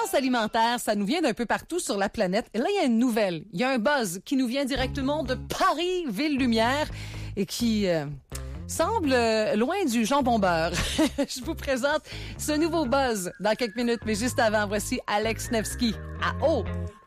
l'intolérance alimentaire, ça nous vient d'un peu partout sur la planète. Et là, il y a une nouvelle. Il y a un buzz qui nous vient directement de Paris, ville-lumière, et qui semble loin du jambon beurre. Je vous présente ce nouveau buzz dans quelques minutes, mais juste avant, voici Alex Nevsky à O.